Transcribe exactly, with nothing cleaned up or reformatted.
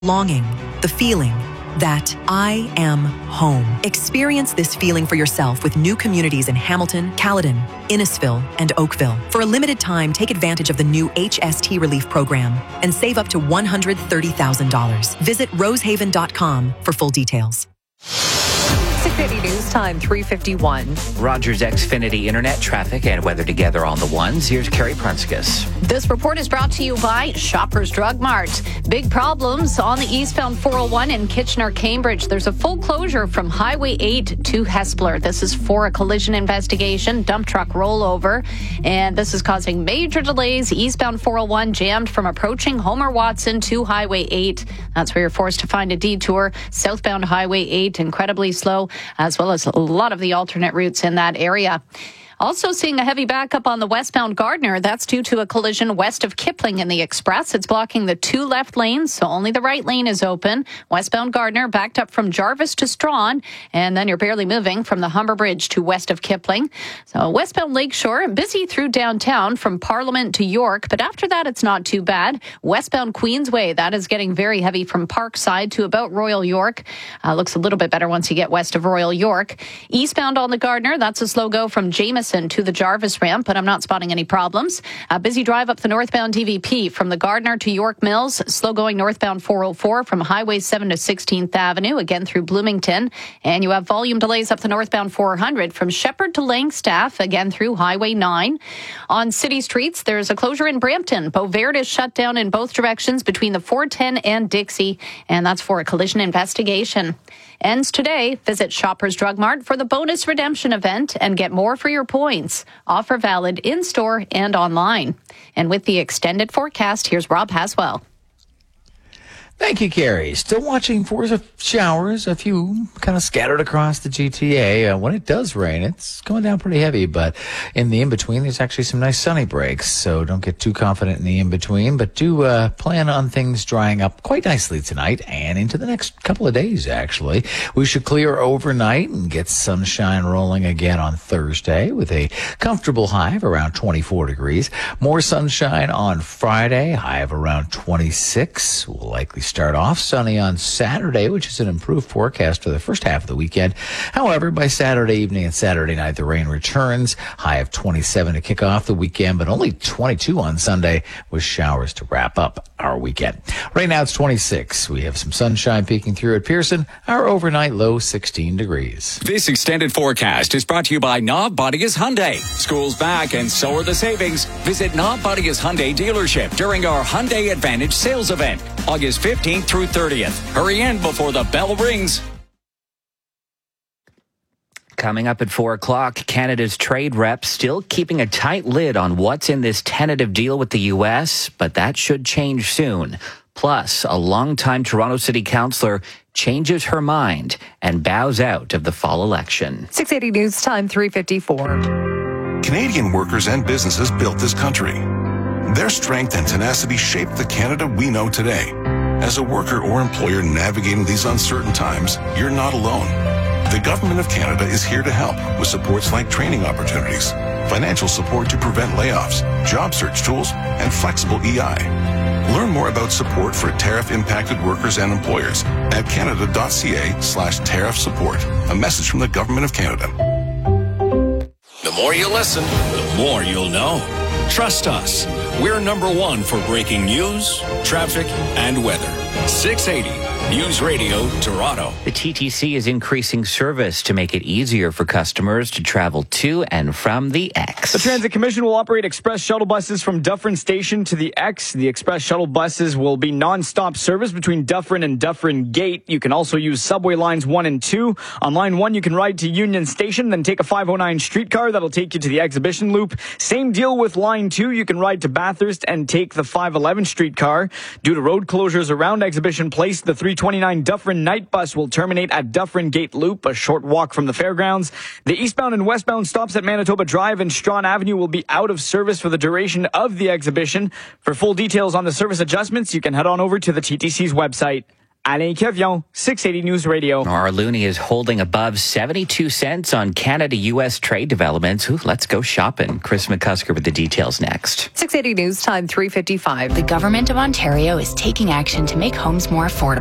Longing, the feeling that I am home. Experience this feeling for yourself with new communities in Hamilton, Caledon, Innisfil, and Oakville. For a limited time, take advantage of the new H S T Relief Program and save up to one hundred thirty thousand dollars. Visit rosehaven dot com for full details. six eighty News Time, three fifty-one. Rogers Xfinity Internet traffic and weather together on the ones. Here's Carrie Prunskis. This report is brought to you by Shoppers Drug Mart. Big problems on the eastbound four oh one in Kitchener-Cambridge. There's a full closure from Highway eight to Hespeler. This is for a collision investigation, dump truck rollover, and this is causing major delays. Eastbound four oh one jammed from approaching Homer Watson to Highway eight. That's where you're forced to find a detour. Southbound Highway eight incredibly slow, as well as a lot of the alternate routes in that area. Also seeing a heavy backup on the westbound Gardner. That's due to a collision west of Kipling in the Express. It's blocking the two left lanes, so only the right lane is open. Westbound Gardner backed up from Jarvis to Strawn, and then you're barely moving from the Humber Bridge to west of Kipling. So westbound Lakeshore, busy through downtown from Parliament to York, but after that it's not too bad. Westbound Queensway, that is getting very heavy from Parkside to about Royal York. Uh, looks a little bit better once you get west of Royal York. Eastbound on the Gardner, that's a slow go from Jameson to the Jarvis ramp, but I'm not spotting any problems. A busy drive up the northbound D V P from the Gardner to York Mills. Slow going northbound four oh four from Highway seven to sixteenth Avenue, again through Bloomington. And you have volume delays up the northbound four hundred from Shepherd to Langstaff, again through Highway nine. On city streets, there's a closure in Brampton. Beauvert is shut down in both directions between the four ten and Dixie, and that's for a collision investigation. Ends today. Visit Shoppers Drug Mart for the bonus redemption event and get more for your points. Offer valid in-store and online. And with the extended forecast, here's Rob Haswell. Thank you, Carrie. Still watching for some showers, a few kind of scattered across the G T A. Uh, when it does rain, it's coming down pretty heavy, but in the in-between, there's actually some nice sunny breaks, so don't get too confident in the in-between, but do uh, plan on things drying up quite nicely tonight and into the next couple of days, actually. We should clear overnight and get sunshine rolling again on Thursday with a comfortable high of around twenty-four degrees. More sunshine on Friday, high of around twenty-six. We'll likely start off sunny on Saturday, which is an improved forecast for the first half of the weekend. However, by Saturday evening and Saturday night, the rain returns. High of twenty-seven to kick off the weekend, but only twenty-two on Sunday with showers to wrap up our weekend. Right now it's twenty-six. We have some sunshine peeking through at Pearson. Our overnight low sixteen degrees. This extended forecast is brought to you by Knob Bodia's Hyundai. School's back and so are the savings. Visit Knob Bodia's Hyundai dealership during our Hyundai Advantage sales event, August fifteenth through thirtieth. Hurry in before the bell rings. Coming up at four o'clock, Canada's trade rep still keeping a tight lid on what's in this tentative deal with the U S, but that should change soon. Plus, a longtime Toronto City Councillor changes her mind and bows out of the fall election. six eighty News Time, three fifty-four. Canadian workers and businesses built this country. Their strength and tenacity shaped the Canada we know today. As a worker or employer navigating these uncertain times, you're not alone. The Government of Canada is here to help with supports like training opportunities, financial support to prevent layoffs, job search tools, and flexible E I. Learn more about support for tariff-impacted workers and employers at canada.ca slash tariff support. A message from the Government of Canada. The more you listen, the more you'll know. Trust us. We're number one for breaking news, traffic, and weather. six eighty News Radio, Toronto. The T T C is increasing service to make it easier for customers to travel to and from the X. The Transit Commission will operate express shuttle buses from Dufferin Station to the X. The express shuttle buses will be non-stop service between Dufferin and Dufferin Gate. You can also use subway lines one and two. On line one, you can ride to Union Station, then take a five oh nine streetcar that'll take you to the exhibition loop. Same deal with line two. You can ride to Bathurst and take the five eleven streetcar. Due to road closures around Exhibition Place, the three twenty-nine Dufferin night bus will terminate at Dufferin Gate Loop, a short walk from the fairgrounds. The eastbound and westbound stops at Manitoba Drive and Strawn Avenue will be out of service for the duration of the exhibition. For full details on the service adjustments, you can head on over to the T T C's website. Alain Kevion, six eighty News Radio. Our loonie is holding above seventy-two cents on Canada-U S trade developments. Ooh, let's go shopping. Chris McCusker with the details next. six eighty News Time, three fifty-five. The Government of Ontario is taking action to make homes more affordable.